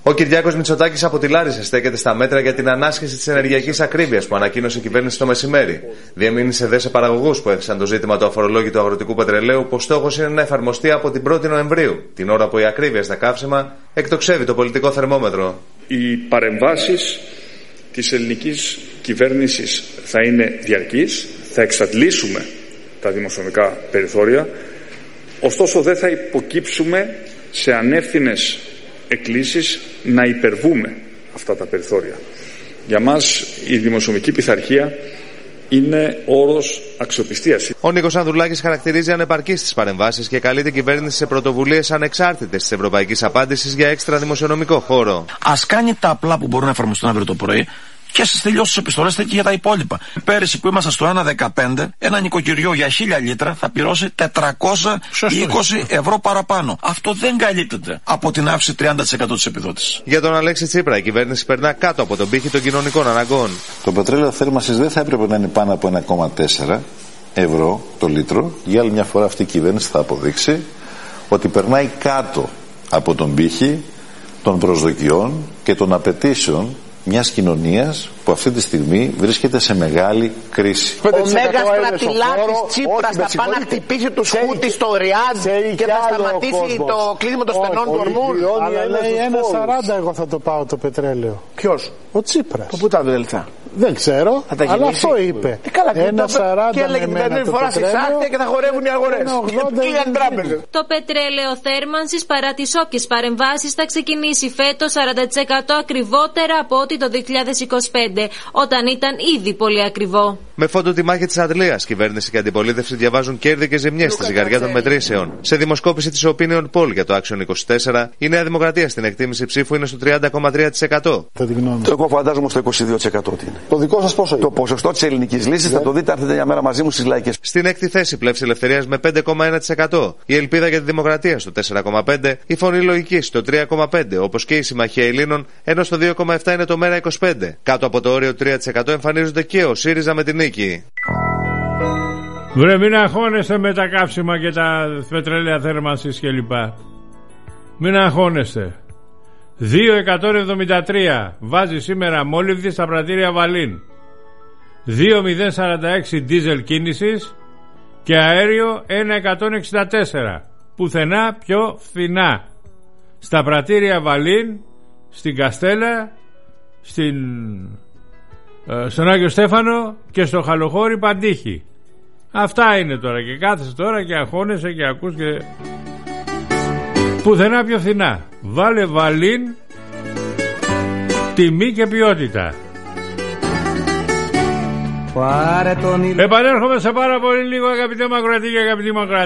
Ο Κυριάκος Μητσοτάκης από τη Λάρισα στέκεται στα μέτρα για την ανάσχεση της ενεργειακής ακρίβειας που ανακοίνωσε η κυβέρνηση το μεσημέρι. Διεμήνυσε δε σε παραγωγούς που έθεσαν το ζήτημα του αφορολόγητου αγροτικού πετρελαίου πως στόχος είναι να εφαρμοστεί από την 1η Νοεμβρίου, την ώρα που η ακρίβεια στα καύσιμα εκτοξεύει το πολιτικό θερμόμετρο. Οι παρεμβάσεις της ελληνικής κυβέρνησης θα είναι διαρκείς, θα εξαντλήσουμε τα δημοσιονομικά περιθώρια, ωστόσο δεν θα υποκύψουμε σε ανεύθυνες εκκλήσεις να υπερβούμε αυτά τα περιθώρια. Για μας η δημοσιονομική πειθαρχία είναι όρος αξιοπιστίας. Ο Νίκος Ανδρουλάκης χαρακτηρίζει ανεπαρκείς τις παρεμβάσεις και καλεί την κυβέρνηση σε πρωτοβουλίες ανεξάρτητες της ευρωπαϊκής απάντησης για έξτρα δημοσιονομικό χώρο. Ας κάνει τα απλά που μπορούν να εφαρμοστούν αύριο το πρωί και στις τελειώσεις επιστολές θα και για τα υπόλοιπα. Πέρυσι που ήμασταν στο 1,15, ένα νοικοκυριό για 1.000 λίτρα θα πληρώσει 420 ευρώ παραπάνω. Αυτό δεν καλύπτεται από την αύξηση 30% της επιδότησης. Για τον Αλέξη Τσίπρα, η κυβέρνηση περνά κάτω από τον πύχη των κοινωνικών αναγκών. Το πετρέλαιο θέρμανσης δεν θα έπρεπε να είναι πάνω από 1,4 ευρώ το λίτρο. Για άλλη μια φορά αυτή η κυβέρνηση θα αποδείξει ότι περνάει κάτω από τον πύχη των προσδοκιών και των απαιτήσεων μιας κοινωνίας που αυτή τη στιγμή βρίσκεται σε μεγάλη κρίση. Ο μέγας στρατιλάτης Τσίπρας θα πάει να χτυπήσει τους Χούτις στο Ριάντ και θα σταματήσει το κλείσιμο των στενών του Ορμούζ. Αλλά λέει 1,40 εγώ θα το πάω το πετρέλαιο. Ποιος? Ο Τσίπρας. Πού τα λεφτά? Δεν ξέρω, αλλά αυτό είπε. 1,40 και έλεγε την φορά στη σάχτια και θα χορεύουν οι αγορές. Το πετρέλαιο θέρμανσης παρά τις όποιες παρεμβάσεις θα ξεκινήσει φέτος 40% ακριβότερα από ό,τι το 2025, όταν ήταν ήδη πολύ ακριβό. Με φόντο τη μάχη της αντλίας, κυβέρνηση και αντιπολίτευση διαβάζουν κέρδη και ζημιές στη ζυγαριά των μετρήσεων. Σε δημοσκόπηση της Opinion Poll για το Action 24, η Νέα Δημοκρατία στην εκτίμηση ψήφου είναι στο 30,3%. Εγώ φαντάζομαι στο 22% ότι είναι. Το δικό σας πόσο είναι? Το ποσοστό της ελληνικής λύσης θα το δείτε, έρθετε μια μέρα μαζί μου στις λαϊκές. Στην έκτη θέση πλεύση ελευθερίας με 5,1%. Η Ελπίδα για τη Δημοκρατία στο 4,5%. Η Φωνή Λογικής στο 3,5%. Όπως και η Συμμαχία Ελλήνων, ενώ στο 2,7% είναι το Μέρα 25%. Κάτω από το όριο 3% εμφανίζονται και ο ΣΥΡΙΖΑ με την νίκη. Βρε, μην αγχώνεστε με τα καύσιμα και τα πετρέλαια θέρμανσης κλπ. Μην αγχώνεστε. 2,173 βάζει σήμερα μόλιβδη στα πρατήρια Βαλίν. 2,046 δίζελ κίνησης και αέριο 1,164. Πουθενά πιο φθηνά. Στα πρατήρια Βαλίν, στην Καστέλα, στον Άγιο Στέφανο και στο Χαλοχώρι Παντήχη. Αυτά είναι τώρα και κάθεσαι τώρα και αγχώνεσαι και ακούς και πουθενά πιο φθηνά. Βάλε Βαλίν, τιμή και ποιότητα. Επανέρχομαι σε πάρα πολύ λίγο, αγαπητέ Μακροατή και αγαπητή Μακροατή.